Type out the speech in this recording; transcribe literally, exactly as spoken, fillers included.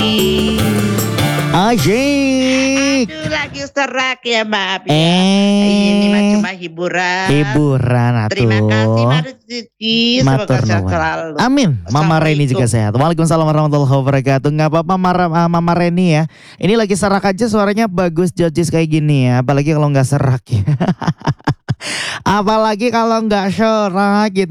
Asyik. Aduh lagi serak ya maaf ya. Eh. Ini mah cuma hiburan. Hiburan atuh. Terima kasih Mbak Rizky. Semoga Matur sehat nuwun. selalu. Amin. Mama Reni Assalamualaikum. juga sehat. Waalaikumsalam warahmatullahi wabarakatuh. Gak apa-apa Mama, Mama Reni ya. Ini lagi serak aja suaranya bagus Jojis kayak gini ya. Apalagi kalau gak serak ya. Apalagi kalau gak serak gitu.